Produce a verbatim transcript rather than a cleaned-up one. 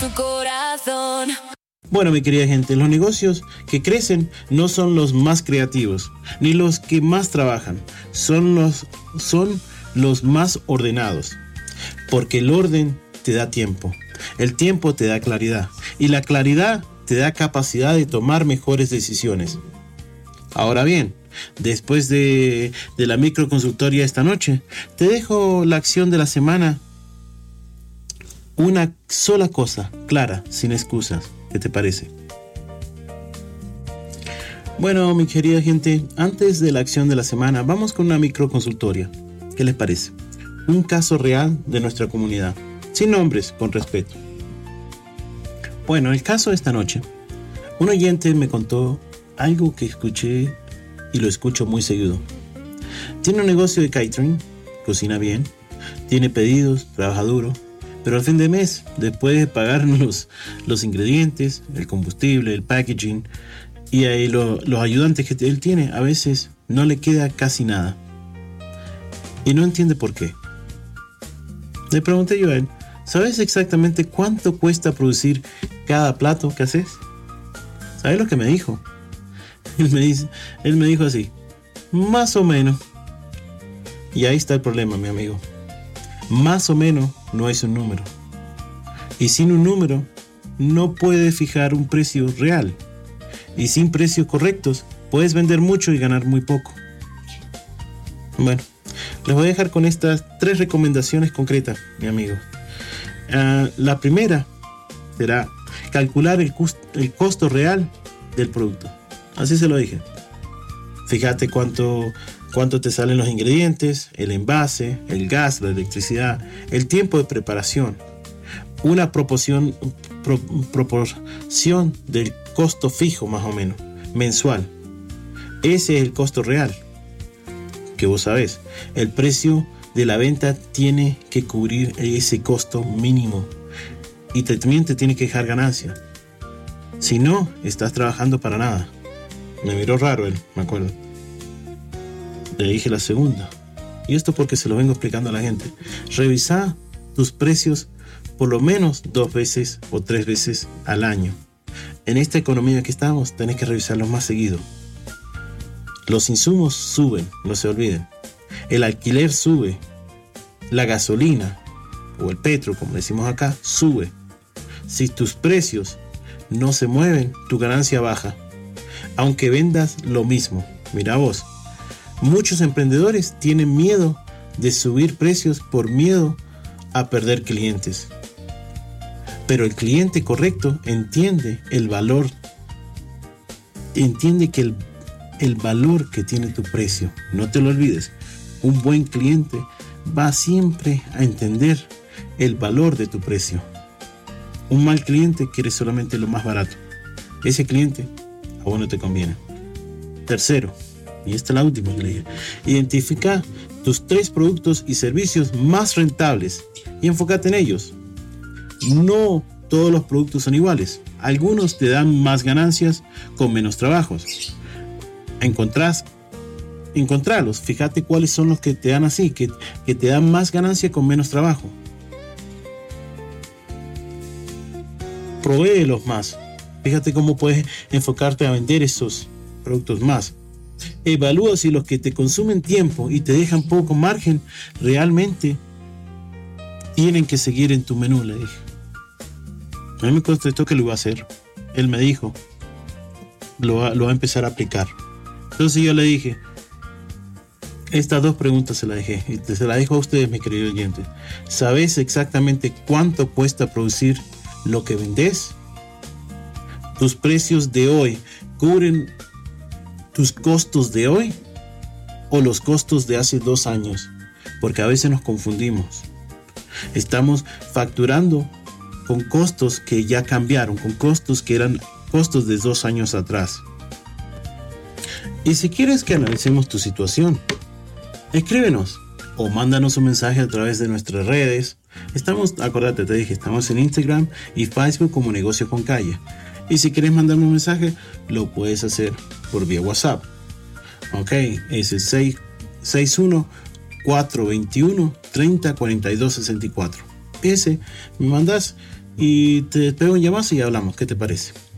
tu corazón. Bueno, mi querida gente, los negocios que crecen no son los más creativos, ni los que más trabajan, son los, son los más ordenados, porque el orden te da tiempo, el tiempo te da claridad, y la claridad te da capacidad de tomar mejores decisiones. Ahora bien, después de, de la microconsultoría esta noche, te dejo la acción de la semana. Una sola cosa, clara, sin excusas. ¿Qué te parece? Bueno, mi querida gente, antes de la acción de la semana, vamos con una microconsultoria. ¿Qué les parece? Un caso real de nuestra comunidad. Sin nombres, con respeto. Bueno, el caso de esta noche. Un oyente me contó algo que escuché y lo escucho muy seguido. Tiene un negocio de catering, cocina bien, tiene pedidos, trabaja duro, pero al fin de mes, después de pagar los, los ingredientes, el combustible, el packaging y ahí lo, los ayudantes que él tiene, a veces no le queda casi nada. Y no entiende por qué. Le pregunté yo a él, ¿sabes exactamente cuánto cuesta producir cada plato que haces? ¿Sabes lo que me dijo? Él me, dice, él me dijo así, más o menos. Y ahí está el problema, mi amigo. Más o menos no es un número. Y sin un número no puedes fijar un precio real. Y sin precios correctos puedes vender mucho y ganar muy poco. Bueno, les voy a dejar con estas tres recomendaciones concretas, mi amigo. Uh, la primera será calcular el, cost- el costo real del producto. Así se lo dije. Fíjate cuánto, cuánto te salen los ingredientes, el envase, el gas, la electricidad, el tiempo de preparación. Una proporción, pro, proporción del costo fijo más o menos, mensual. Ese es el costo real. Que vos sabés, el precio de la venta tiene que cubrir ese costo mínimo. Y también te tiene que dejar ganancia. Si no, estás trabajando para nada. Me miró raro él, me acuerdo. Le dije la segunda. Y esto porque se lo vengo explicando a la gente. Revisa tus precios por lo menos dos veces o tres veces al año. En esta economía que estamos, tenés que revisarlos más seguido. Los insumos suben, no se olviden. El alquiler sube. La gasolina, o el petro, como decimos acá, sube. Si tus precios no se mueven, tu ganancia baja. Aunque vendas lo mismo. Mira vos, muchos emprendedores tienen miedo de subir precios por miedo a perder clientes. Pero el cliente correcto entiende el valor, entiende que el, el valor que tiene tu precio. No te lo olvides. Un buen cliente va siempre a entender el valor de tu precio. Un mal cliente quiere solamente lo más barato. Ese cliente a vos no te conviene. Tercero, y esta es la última que le dije, identifica tus tres productos y servicios más rentables y enfócate en ellos. No todos los productos son iguales. Algunos te dan más ganancias con menos trabajos. Encontrás, encontralos, fíjate cuáles son los que te dan así, que, que te dan más ganancia con menos trabajo. Provéelos más. Fíjate cómo puedes enfocarte a vender esos productos más. Evalúa si los que te consumen tiempo y te dejan poco margen realmente tienen que seguir en tu menú, le dije. A mí me contestó que lo iba a hacer. Él me dijo, lo va, lo va a empezar a aplicar. Entonces yo le dije, estas dos preguntas se las dejé. Y se las dejo a ustedes, mi querido oyente. ¿Sabes exactamente cuánto cuesta producir lo que vendes? ¿Tus precios de hoy cubren tus costos de hoy o los costos de hace dos años? Porque a veces nos confundimos. Estamos facturando con costos que ya cambiaron, con costos que eran costos de dos años atrás. Y si quieres que analicemos tu situación, escríbenos o mándanos un mensaje a través de nuestras redes. Estamos, acuérdate, te dije, estamos en Instagram y Facebook como Negocio con Calle. Y si quieres mandarme un mensaje, lo puedes hacer por vía WhatsApp. Ok, es el seis seis uno, cuatro dos uno, tres cero cuatro dos seis cuatro. Ese, me mandas y te pego un llamazo y hablamos. ¿Qué te parece?